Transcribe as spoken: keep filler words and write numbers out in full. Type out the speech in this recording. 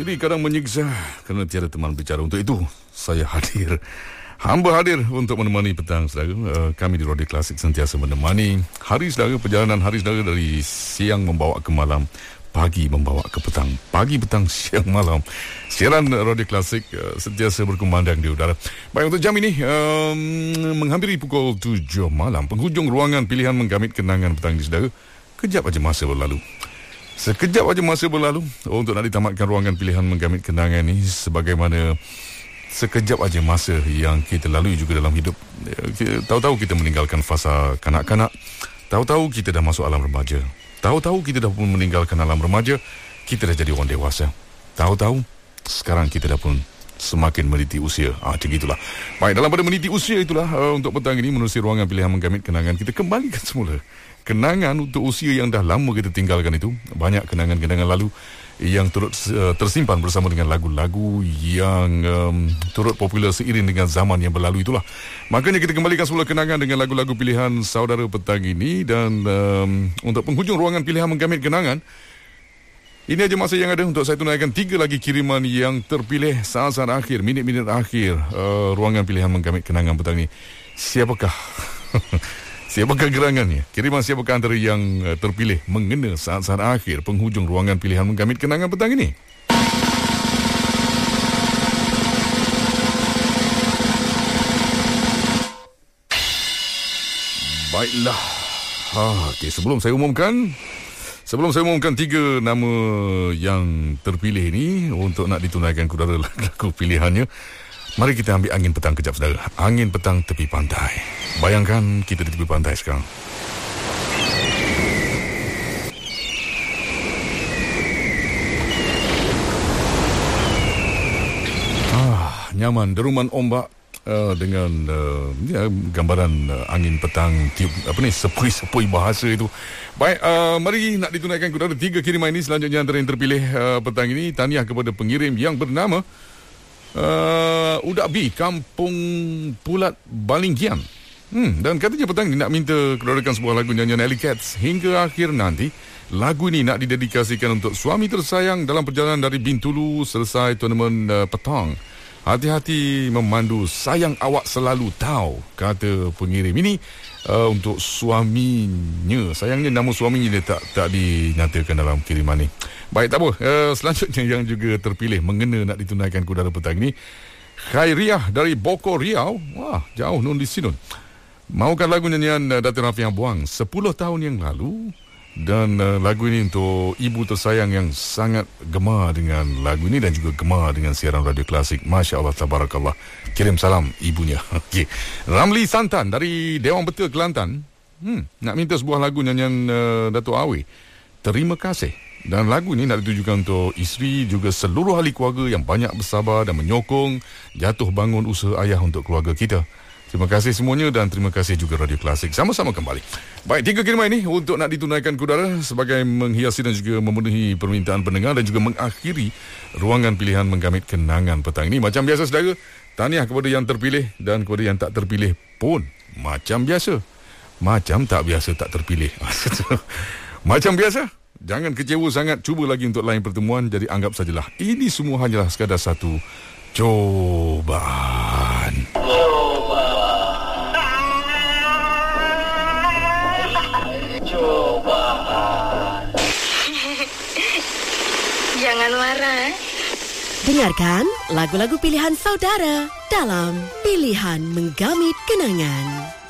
Diri kadang menyiksa kerana tiada teman bicara. Untuk itu, saya hadir. Hamba hadir untuk menemani petang, saudara. Uh, kami di Radio Klasik sentiasa menemani hari, saudara. Perjalanan hari, saudara, dari siang membawa ke malam, pagi membawa ke petang, pagi, petang, siang, malam. Siaran Radio Klasik uh, sentiasa berkumandang di udara. Baik, untuk jam ini um, menghampiri pukul tujuh malam, penghujung ruangan pilihan menggamit kenangan petang ini, saudara. Kejap aja masa berlalu. Sekejap aja masa berlalu untuk nak ditamatkan ruangan pilihan menggamit kenangan ini, sebagaimana sekejap aja masa yang kita lalui juga dalam hidup. Tahu-tahu kita meninggalkan fasa kanak-kanak, tahu-tahu kita dah masuk alam remaja, tahu-tahu kita dah pun meninggalkan alam remaja, kita dah jadi orang dewasa, tahu-tahu sekarang kita dah pun semakin meniti usia. Ah, macam itulah. Baik, dalam pada meniti usia itulah, uh, untuk petang ini menerusi ruangan pilihan menggamit kenangan, kita kembalikan semula kenangan untuk usia yang dah lama kita tinggalkan itu. Banyak kenangan-kenangan lalu yang turut uh, tersimpan bersama dengan lagu-lagu yang um, turut popular seiring dengan zaman yang berlalu itulah. Makanya kita kembalikan semula kenangan dengan lagu-lagu pilihan saudara petang ini. Dan um, untuk penghujung ruangan pilihan menggamit kenangan, ini aja masa yang ada untuk saya tunaikan tiga lagi kiriman yang terpilih saat-saat akhir, minit-minit akhir uh, ruangan pilihan menggamit kenangan petang ini. Siapakah Siapakah gerangannya? Kiriman siapakah antara yang uh, terpilih mengena saat-saat akhir penghujung ruangan pilihan menggamit kenangan petang ini? Baiklah. Ha, okay, sebelum saya umumkan Sebelum saya umumkan tiga nama yang terpilih ini untuk nak ditunaikan ke udara lagu pilihannya, mari kita ambil angin petang kejap, saudara. Angin petang tepi pantai. Bayangkan kita di tepi pantai sekarang. Ah, nyaman, deruman ombak uh, dengan uh, ya, gambaran uh, angin petang tiup, apa ni, sepui-sepui bahasa itu. Baik, uh, mari nak ditunaikan ke udara tiga kiriman ini. Selanjutnya antara yang terpilih uh, petang ini, tahniah kepada pengirim yang bernama Uh, Udak B, Kampung Pulat Balinggian. hmm, Dan katanya petang ini nak minta keluarkan sebuah lagu nyanyian Alley Cats hingga akhir nanti. Lagu ini nak didedikasikan untuk suami tersayang dalam perjalanan dari Bintulu selesai turnamen uh, petang. Hati-hati memandu, sayang awak selalu tahu, kata pengirim ini. Uh, untuk suaminya, sayangnya nama suaminya dia tak tak dinyatakan dalam kiriman ni. Baik, tak apa. Uh, selanjutnya yang juga terpilih mengena nak ditunaikan ke udara petang ini, Khairiah dari Bokor, Riau. Wah, jauh nun di sini. Mahukan lagu nyanyian uh, Datin Rafiq Buang sepuluh tahun yang lalu. Dan uh, lagu ini untuk ibu tersayang yang sangat gemar dengan lagu ini dan juga gemar dengan siaran Radio Klasik. Masya Allah, tabarakallah. Kirim salam ibunya. Okay. Ramli Santan dari Dewan Betul, Kelantan. hmm, Nak minta sebuah lagu nyanyian uh, Datuk Awi, Terima Kasih. Dan lagu ini nak ditujukan untuk isteri juga seluruh ahli keluarga yang banyak bersabar dan menyokong jatuh bangun usaha ayah untuk keluarga kita. Terima kasih semuanya dan terima kasih juga Radio Klasik. Sama-sama kembali. Baik, tiga kiriman ini untuk nak ditunaikan ke udara sebagai menghiasi dan juga memenuhi permintaan pendengar dan juga mengakhiri ruangan pilihan menggamit kenangan petang ini. Macam biasa, saudara, tahniah kepada yang terpilih dan kepada yang tak terpilih pun macam biasa. Macam tak biasa tak terpilih. Macam biasa, jangan kecewa sangat. Cuba lagi untuk lain pertemuan. Jadi anggap sajalah ini semua hanyalah sekadar satu cobaan. Jangan marah. Dengarkan lagu-lagu pilihan saudara dalam Pilihan Menggamit Kenangan.